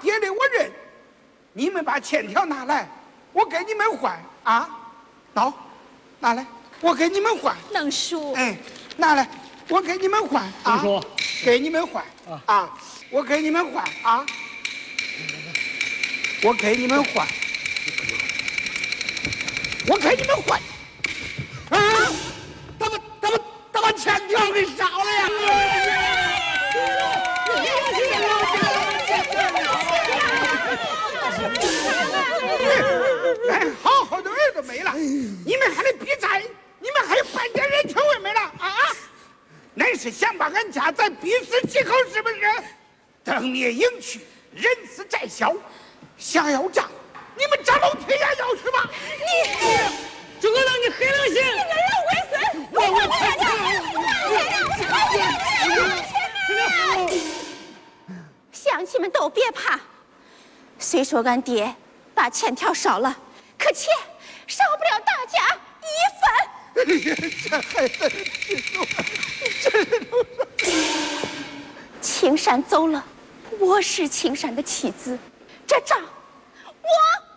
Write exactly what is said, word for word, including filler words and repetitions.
爹的我认。你们把欠条拿来，我给你们还啊！喏，拿来，我给你们还。 能叔， 哎，拿来，我给你们还啊！ 能叔， 给你们还啊啊！我给你们还啊！我给你们还，我给你们还啊！他们他们他把欠条给烧了呀！哎，好好的儿都没了，你们还得比债，你们还有半点人情味没了啊！恁是想把俺家再逼死几口是不是？灯灭营去，人死债消，想要账，你们找老天爷要去吧！ 你， 诸葛亮，你黑良心！ 你个老龟孙，我我我乡亲们都别怕，虽说俺爹把欠条烧了，可钱少不了大家一分。 这孩子， 青山走了，我是青山的妻子，这账我